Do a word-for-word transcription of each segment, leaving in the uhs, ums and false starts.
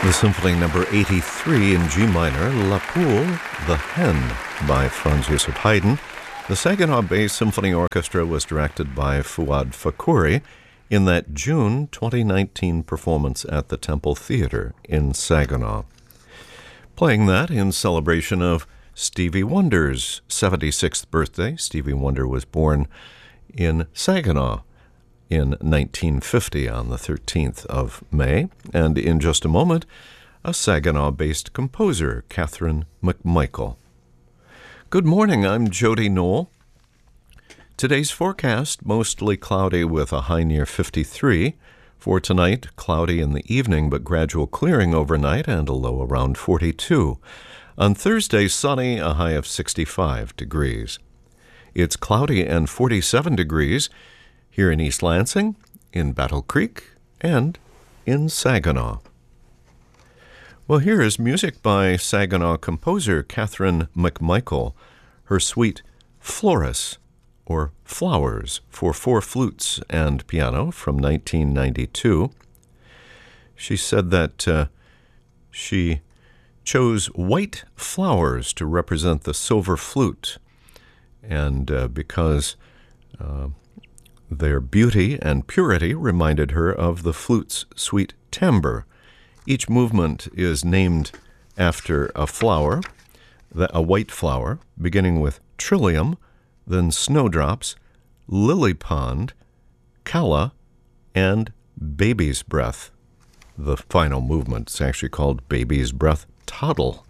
The Symphony Number eighty-three in G minor, La Poule, The Hen, by Franz Joseph Haydn. The Saginaw Bay Symphony Orchestra was directed by Fuad Fakhouri in that June twenty nineteen performance at the Temple Theatre in Saginaw. Playing that in celebration of Stevie Wonder's seventy-sixth birthday. Stevie Wonder was born in Saginaw in nineteen fifty on the thirteenth of May, and in just a moment, a Saginaw-based composer, Catherine McMichael. Good morning, I'm Jody Knoll. Today's forecast, mostly cloudy with a high near fifty-three. For tonight, cloudy in the evening, but gradual clearing overnight and a low around forty-two. On Thursday, sunny, a high of sixty-five degrees. It's cloudy and forty-seven degrees here in East Lansing, in Battle Creek, and in Saginaw. Well, here is music by Saginaw composer Catherine McMichael, her suite Floris, or Flowers, for four flutes and piano from nineteen ninety-two. She said that uh, she chose white flowers to represent the silver flute, and uh, because uh, their beauty and purity reminded her of the flute's sweet timbre. Each movement is named after a flower, a white flower, beginning with trillium, then snowdrops, lily pond, calla, and baby's breath. The final movement is actually called Baby's Breath Toddle.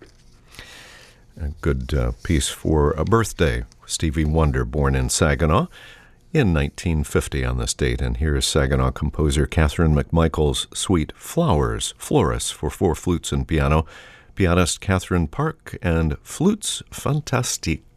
A good uh, piece for a birthday. Stevie Wonder, born in Saginaw in nineteen fifty on this date. And here is Saginaw composer Catherine McMichael's suite Flowers, Floris, for four flutes and piano, pianist Catherine Park, and Flutes Fantastique.